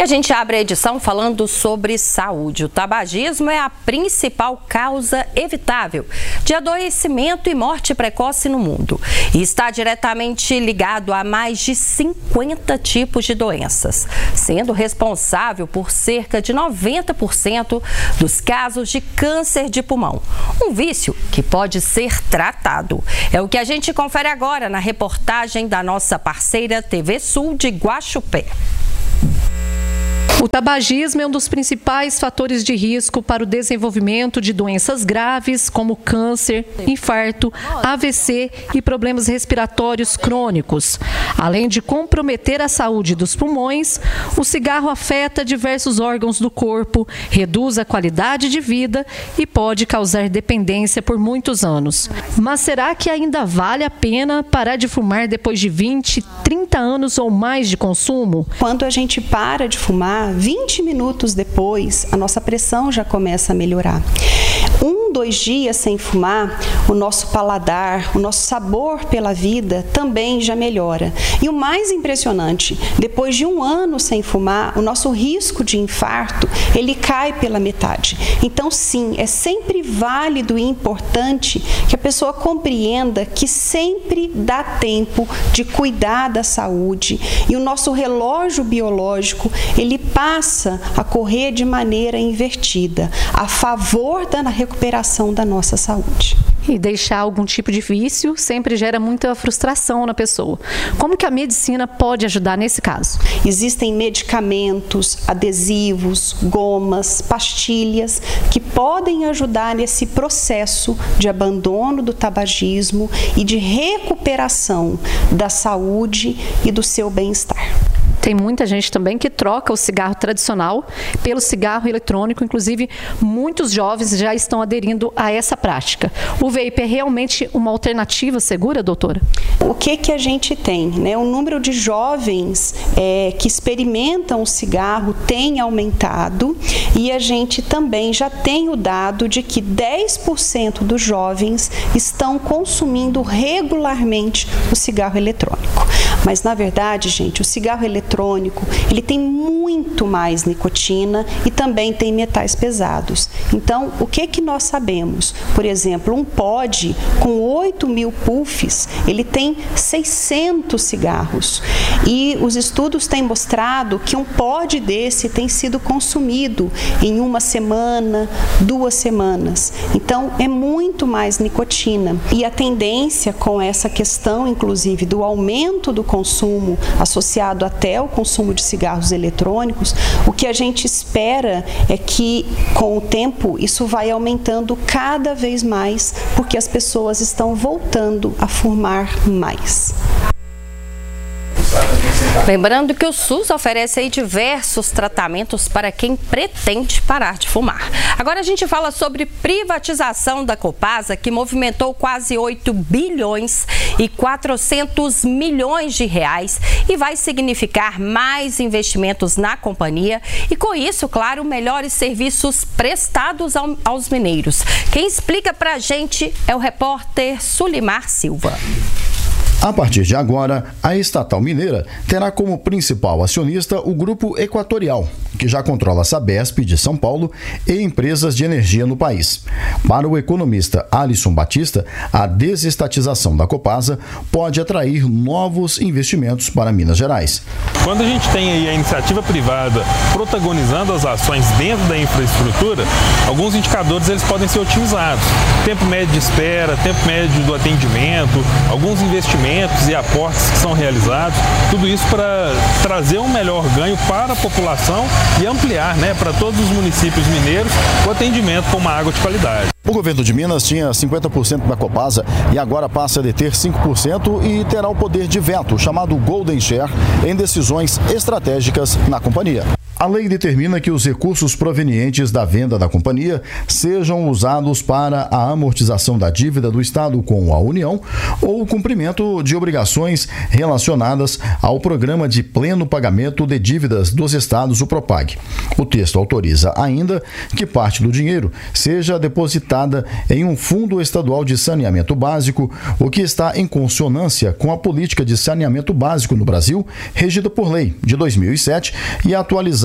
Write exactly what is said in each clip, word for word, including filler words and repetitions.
a gente abre a edição falando sobre saúde. O tabagismo é a principal causa evitável de adoecimento e morte precoce no mundo e está diretamente ligado a mais de cinquenta tipos de doenças, sendo responsável por cerca de noventa por cento dos casos de câncer de pulmão. Um vício que pode ser tratado. É o que a gente confere agora na reportagem da nossa parceira T V Sul de Guaxupé. O tabagismo é um dos principais fatores de risco para o desenvolvimento de doenças graves como câncer, infarto, A V C e problemas respiratórios crônicos. Além de comprometer a saúde dos pulmões, o cigarro afeta diversos órgãos do corpo, reduz a qualidade de vida e pode causar dependência por muitos anos. Mas será que ainda vale a pena parar de fumar depois de vinte, trinta anos ou mais de consumo? Quando a gente para de fumar, vinte minutos depois, a nossa pressão já começa a melhorar. Um, dois dias sem fumar, o nosso paladar, o nosso sabor pela vida também já melhora. E o mais impressionante, depois de um ano sem fumar, o nosso risco de infarto, ele cai pela metade. Então, sim, é sempre válido e importante que a pessoa compreenda que sempre dá tempo de cuidar da saúde e o nosso relógio biológico, ele passa a correr de maneira invertida, a favor da recuperação da nossa saúde. E deixar algum tipo de vício sempre gera muita frustração na pessoa. Como que a medicina pode ajudar nesse caso? Existem medicamentos, adesivos, gomas, pastilhas que podem ajudar nesse processo de abandono do tabagismo e de recuperação da saúde e do seu bem-estar. Tem muita gente também que troca o cigarro tradicional pelo cigarro eletrônico, inclusive muitos jovens já estão aderindo a essa prática. O vape é realmente uma alternativa segura, doutora? O que que a gente tem, né? O número de jovens é, que experimentam o cigarro tem aumentado e a gente também já tem o dado de que dez por cento dos jovens estão consumindo regularmente o cigarro eletrônico. Mas, na verdade, gente, o cigarro eletrônico, ele tem muito mais nicotina e também tem metais pesados. Então, o que que nós sabemos? Por exemplo, um pod com oito mil puffs, ele tem seiscentos cigarros. E os estudos têm mostrado que um pod desse tem sido consumido em uma semana, duas semanas. Então, é muito mais nicotina. E a tendência com essa questão, inclusive, do aumento do consumo associado até ao consumo de cigarros eletrônicos, o que a gente espera é que, com o tempo, isso vai aumentando cada vez mais, porque as pessoas estão voltando a fumar mais. Lembrando que o SUS oferece aí diversos tratamentos para quem pretende parar de fumar. Agora a gente fala sobre privatização da Copasa, que movimentou quase oito bilhões e quatrocentos milhões de reais e vai significar mais investimentos na companhia e, com isso, claro, melhores serviços prestados ao, aos mineiros. Quem explica pra gente é o repórter Sulimar Silva. A partir de agora, a estatal mineira terá como principal acionista o Grupo Equatorial, que já controla a Sabesp de São Paulo e empresas de energia no país. Para o economista Alisson Batista, a desestatização da Copasa pode atrair novos investimentos para Minas Gerais. Quando a gente tem aí a iniciativa privada protagonizando as ações dentro da infraestrutura, alguns indicadores eles podem ser otimizados. Tempo médio de espera, tempo médio do atendimento, alguns investimentos e aportes que são realizados, tudo isso para trazer um melhor ganho para a população e ampliar, né, para todos os municípios mineiros o atendimento com uma água de qualidade. O governo de Minas tinha cinquenta por cento da Copasa e agora passa a deter cinco por cento e terá o poder de veto, chamado Golden Share, em decisões estratégicas na companhia. A lei determina que os recursos provenientes da venda da companhia sejam usados para a amortização da dívida do Estado com a União ou o cumprimento de obrigações relacionadas ao Programa de Pleno Pagamento de Dívidas dos Estados, o PROPAG. O texto autoriza ainda que parte do dinheiro seja depositada em um Fundo Estadual de Saneamento Básico, o que está em consonância com a política de saneamento básico no Brasil, regida por lei de dois mil e sete e atualizada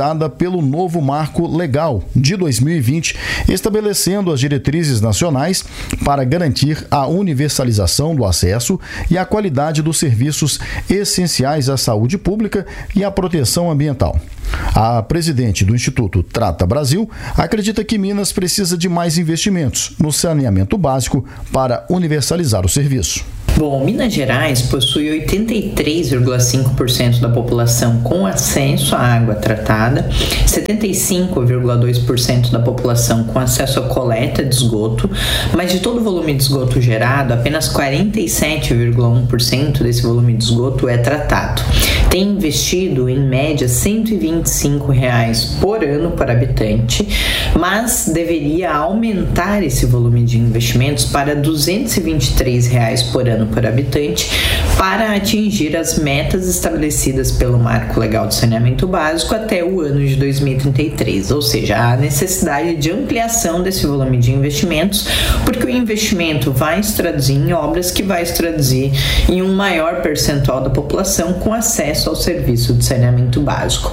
regulada pelo novo Marco Legal de dois mil e vinte, estabelecendo as diretrizes nacionais para garantir a universalização do acesso e a qualidade dos serviços essenciais à saúde pública e à proteção ambiental. A presidente do Instituto Trata Brasil acredita que Minas precisa de mais investimentos no saneamento básico para universalizar o serviço. Bom, Minas Gerais possui oitenta e três vírgula cinco por cento da população com acesso à água tratada, setenta e cinco vírgula dois por cento da população com acesso à coleta de esgoto, mas de todo o volume de esgoto gerado, apenas quarenta e sete vírgula um por cento desse volume de esgoto é tratado. Tem investido, em média, cento e vinte e cinco reais por ano por habitante, mas deveria aumentar esse volume de investimentos para duzentos e vinte e três reais por ano por habitante para atingir as metas estabelecidas pelo Marco Legal de Saneamento Básico até o ano de dois mil e trinta e três, ou seja, há necessidade de ampliação desse volume de investimentos, porque o investimento vai se traduzir em obras que vai se traduzir em um maior percentual da população com acesso ao serviço de saneamento básico.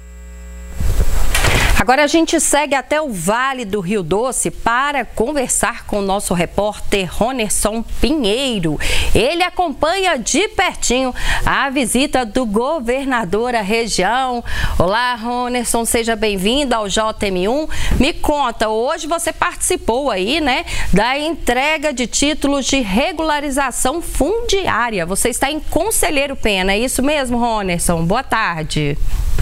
Agora a gente segue até o Vale do Rio Doce para conversar com o nosso repórter Ronerson Pinheiro. Ele acompanha de pertinho a visita do governador à região. Olá, Ronerson, seja bem-vindo ao J M um. Me conta, hoje você participou aí, né, da entrega de títulos de regularização fundiária. Você está em Conselheiro Pena, é isso mesmo, Ronerson? Boa tarde.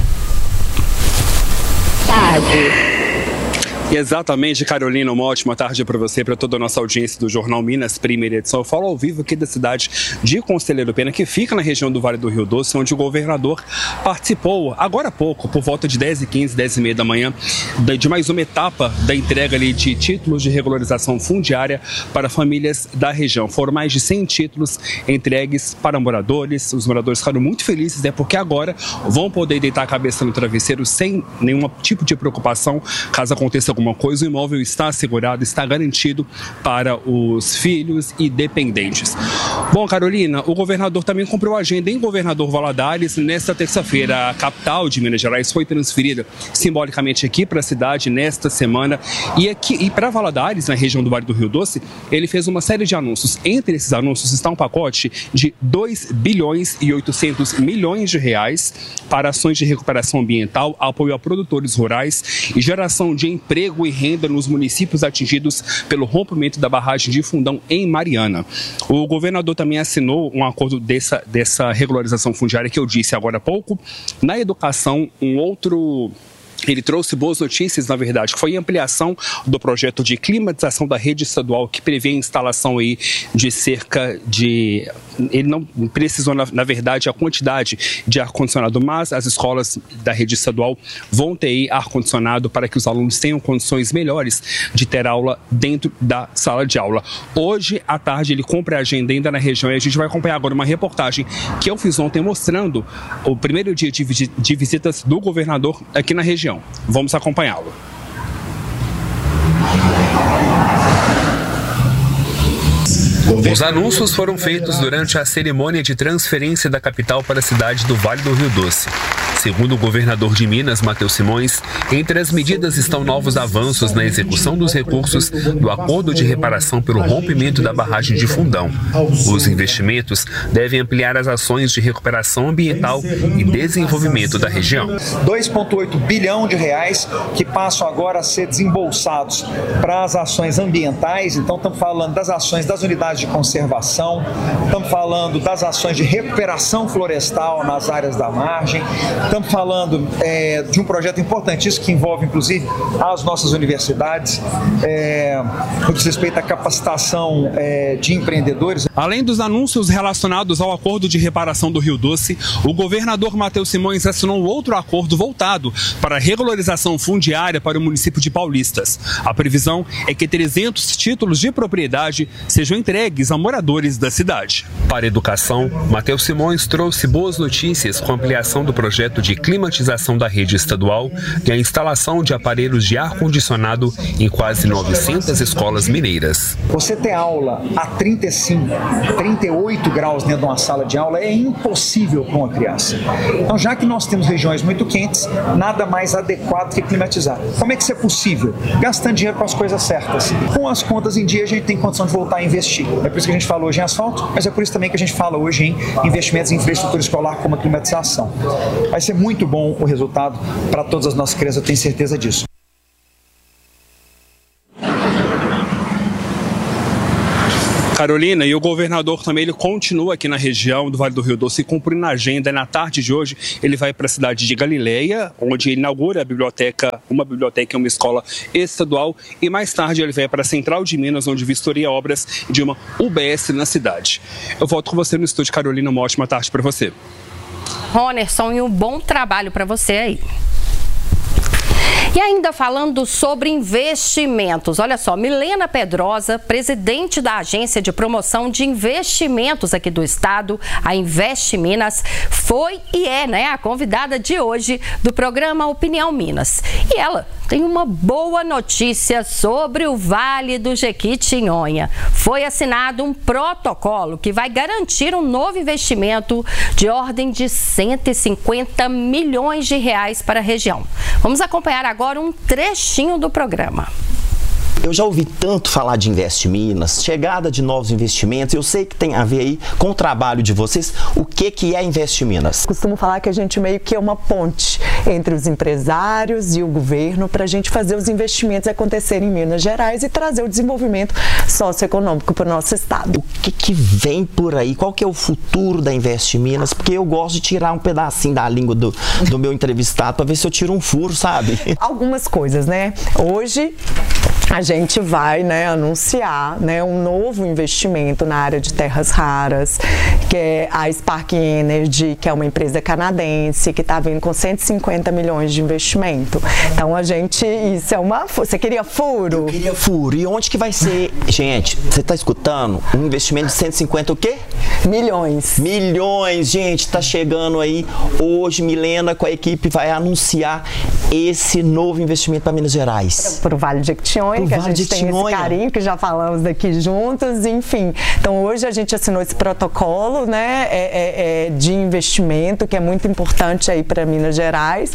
Tarde. Exatamente, Carolina, uma ótima tarde para você e para toda a nossa audiência do Jornal Minas, primeira edição. Eu falo ao vivo aqui da cidade de Conselheiro Pena, que fica na região do Vale do Rio Doce, onde o governador participou agora há pouco, por volta de dez e quinze, dez e meia da manhã, de mais uma etapa da entrega ali de títulos de regularização fundiária para famílias da região. Foram mais de cem títulos entregues para moradores. Os moradores ficaram muito felizes, né, porque agora vão poder deitar a cabeça no travesseiro sem nenhum tipo de preocupação caso aconteça alguma coisa. O imóvel está assegurado, está garantido para os filhos e dependentes. Bom, Carolina, o governador também cumpriu a agenda em Governador Valadares. Nesta terça-feira, a capital de Minas Gerais foi transferida simbolicamente aqui para a cidade nesta semana. E, aqui, e para Valadares, na região do Vale do Rio Doce, ele fez uma série de anúncios. Entre esses anúncios está um pacote de dois bilhões e oitocentos milhões de reais para ações de recuperação ambiental, apoio a produtores rurais e geração de emprego e renda nos municípios atingidos pelo rompimento da barragem de Fundão em Mariana. O governador também assinou um acordo dessa, dessa regularização fundiária que eu disse agora há pouco. Na educação, um outro... Ele trouxe boas notícias, na verdade, que foi a ampliação do projeto de climatização da rede estadual, que prevê a instalação aí de cerca de... Ele não precisou, na, na verdade, a quantidade de ar-condicionado, mas as escolas da rede estadual vão ter aí ar-condicionado para que os alunos tenham condições melhores de ter aula dentro da sala de aula. Hoje, à tarde, ele cumpre a agenda ainda na região e a gente vai acompanhar agora uma reportagem que eu fiz ontem mostrando o primeiro dia de, de visitas do governador aqui na região. Vamos acompanhá-lo. Os anúncios foram feitos durante a cerimônia de transferência da capital para a cidade do Vale do Rio Doce. Segundo o governador de Minas, Matheus Simões, entre as medidas estão novos avanços na execução dos recursos do acordo de reparação pelo rompimento da barragem de Fundão. Os investimentos devem ampliar as ações de recuperação ambiental e desenvolvimento da região. dois vírgula oito bilhão de reais que passam agora a ser desembolsados para as ações ambientais. Então estamos falando das ações das unidades de conservação, estamos falando das ações de recuperação florestal nas áreas da margem. Estamos falando é, de um projeto importantíssimo que envolve, inclusive, as nossas universidades, é, no que diz respeito à capacitação é, de empreendedores. Além dos anúncios relacionados ao acordo de reparação do Rio Doce, o governador Matheus Simões assinou outro acordo voltado para a regularização fundiária para o município de Paulistas. A previsão é que trezentos títulos de propriedade sejam entregues a moradores da cidade. Para a educação, Matheus Simões trouxe boas notícias com a ampliação do projeto de climatização da rede estadual e a instalação de aparelhos de ar-condicionado em quase novecentas escolas mineiras. Você ter aula a trinta e cinco, trinta e oito graus dentro de uma sala de aula é impossível para uma criança. Então, já que nós temos regiões muito quentes, nada mais adequado que climatizar. Como é que isso é possível? Gastando dinheiro com as coisas certas. Com as contas em dia, a gente tem condição de voltar a investir. É por isso que a gente fala hoje em asfalto, mas é por isso também que a gente fala hoje em investimentos em infraestrutura escolar como a climatização. Vai ser muito bom o resultado para todas as nossas crianças, eu tenho certeza disso. Carolina, e o governador também ele continua aqui na região do Vale do Rio Doce cumprindo a agenda. Na tarde de hoje ele vai para a cidade de Galileia, onde ele inaugura a biblioteca, uma biblioteca e uma escola estadual, e mais tarde ele vai para a Central de Minas, onde vistoria obras de uma U B S na cidade. Eu volto com você no estúdio, Carolina, uma ótima tarde para você. Ronerson, e um bom trabalho para você aí. E ainda falando sobre investimentos, olha só, Milena Pedrosa, presidente da Agência de Promoção de Investimentos aqui do estado, a Invest Minas, foi e é, né, a convidada de hoje do programa Opinião Minas. E ela tem uma boa notícia sobre o Vale do Jequitinhonha. Foi assinado um protocolo que vai garantir um novo investimento de ordem de cento e cinquenta milhões de reais para a região. Vamos acompanhar agora um trechinho do programa. Eu já ouvi tanto falar de Invest Minas, chegada de novos investimentos. Eu sei que tem a ver aí com o trabalho de vocês. O que que é Invest Minas? Costumo falar que a gente meio que é uma ponte entre os empresários e o governo para a gente fazer os investimentos acontecerem em Minas Gerais e trazer o desenvolvimento socioeconômico para o nosso estado. O que que vem por aí? Qual que é o futuro da Invest Minas? Porque eu gosto de tirar um pedacinho da língua do, do meu entrevistado para ver se eu tiro um furo, sabe? Algumas coisas, né? Hoje a gente vai, né, anunciar, né, um novo investimento na área de terras raras, que é a Spark Energy, que é uma empresa canadense, que está vindo com cento e cinquenta milhões de investimento. Então a gente, isso é uma... Você queria furo? Eu queria furo. E onde que vai ser? Gente, você está escutando? Um investimento de cento e cinquenta o quê? Milhões. Milhões, gente, está chegando aí. Hoje, Milena, com a equipe, vai anunciar esse novo investimento para Minas Gerais. Para o Vale do Jequitinhonha, que a gente tem esse carinho, que já falamos daqui juntos, enfim. Então hoje a gente assinou esse protocolo, né, é, é, é, de investimento, que é muito importante aí para Minas Gerais.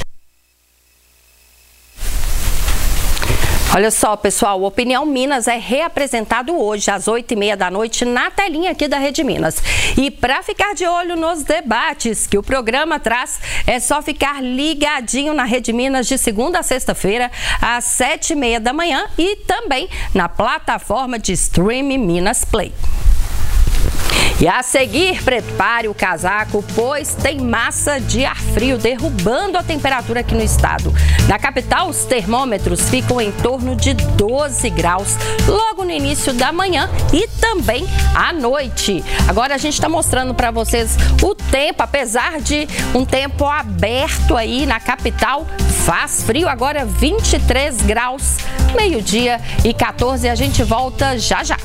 Olha só, pessoal, o Opinião Minas é reapresentado hoje às oito e meia da noite na telinha aqui da Rede Minas. E para ficar de olho nos debates que o programa traz, é só ficar ligadinho na Rede Minas de segunda a sexta-feira, às sete e meia da manhã e também na plataforma de streaming Minas Play. E a seguir, prepare o casaco, pois tem massa de ar frio derrubando a temperatura aqui no estado. Na capital, os termômetros ficam em torno de doze graus, logo no início da manhã e também à noite. Agora a gente está mostrando para vocês o tempo, apesar de um tempo aberto aí na capital, faz frio, agora vinte e três graus, meio-dia e quatorze, a gente volta já já.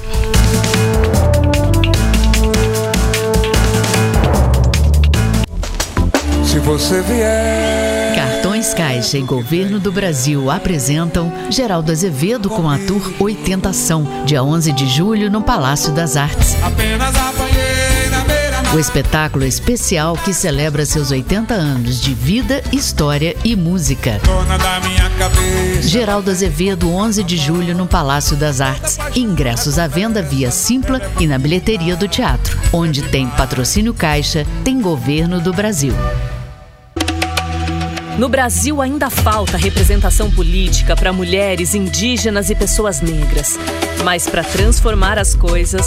Se você vier. Cartões Caixa e Governo do Brasil apresentam Geraldo Azevedo com a Tour Oitentação, dia onze de julho no Palácio das Artes. Apenas apanhei na beira-mar. O espetáculo especial que celebra seus oitenta anos de vida, história e música. Dona da minha cabeça. Geraldo Azevedo, onze de julho no Palácio das Artes. Ingressos à venda via Simpla e na bilheteria do teatro. Onde tem patrocínio Caixa, tem Governo do Brasil. No Brasil ainda falta representação política para mulheres, indígenas e pessoas negras. Mas para transformar as coisas,